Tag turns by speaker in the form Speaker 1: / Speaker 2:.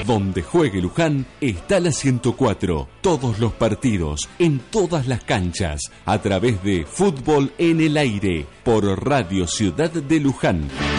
Speaker 1: Donde juegue Luján está la 104. Todos los partidos, en todas las canchas, a través de Fútbol en el Aire, por Radio Ciudad de Luján.